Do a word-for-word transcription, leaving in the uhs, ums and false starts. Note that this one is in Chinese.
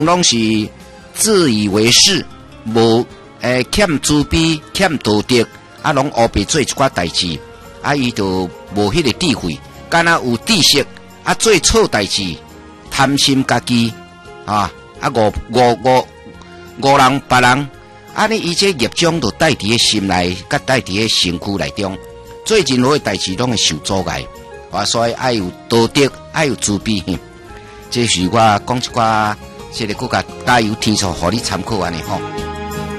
拢是自以为是，无诶欠慈悲、欠道德，啊，拢黑白做一寡代志，啊，伊就无迄个智慧，敢若有知识，啊，做错代志，贪心家己，啊，啊，误误误误人别人，啊，你伊这业障就带伫个心内，甲带伫个身躯内中，做任何代志拢会受阻碍，啊，所以爱有道德，爱有慈悲。这是我讲一寡。这个国家加油添醋，互你参考安尼吼。